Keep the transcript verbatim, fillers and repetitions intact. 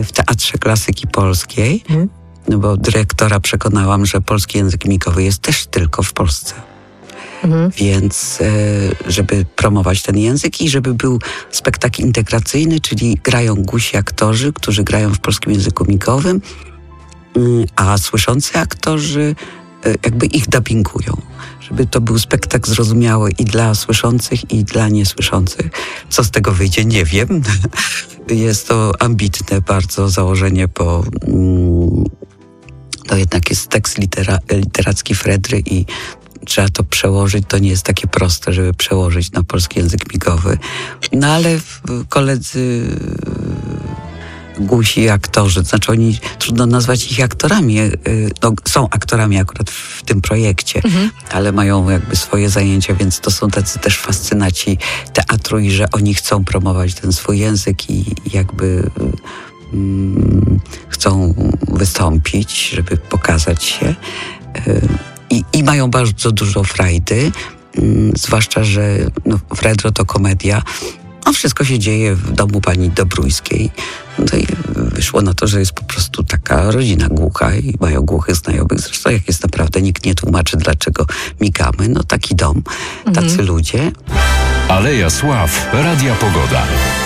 w Teatrze Klasyki Polskiej, Mhm. no bo dyrektora przekonałam, że polski język mimikowy jest też tylko w Polsce. Mhm. Więc e, żeby promować ten język i żeby był spektakl integracyjny, czyli grają gusi aktorzy, którzy grają w polskim języku mimikowym, y, a słyszący aktorzy y, jakby ich dubbingują. Żeby to był spektakl zrozumiały i dla słyszących, i dla niesłyszących. Co z tego wyjdzie, nie wiem. Jest to ambitne bardzo założenie, bo mm, to jednak jest tekst litera, literacki Fredry i trzeba to przełożyć. To nie jest takie proste, żeby przełożyć na polski język migowy. No ale koledzy gusi aktorzy, to znaczy oni, trudno nazwać ich aktorami, no, są aktorami akurat w tym projekcie, mhm. ale mają jakby swoje zajęcia, więc to są tacy też fascynaci teatru i że oni chcą promować ten swój język i jakby mm, chcą wystąpić, żeby pokazać się i, i mają bardzo dużo frajdy, mm, zwłaszcza, że no, Fredro to komedia. A wszystko się dzieje w domu pani Dobrójskiej. No i wyszło na to, że jest po prostu taka rodzina głucha i mają głuchych znajomych. Zresztą jak jest naprawdę, nikt nie tłumaczy, dlaczego migamy. No taki dom, tacy mhm. ludzie. Aleja Sław, Radia Pogoda.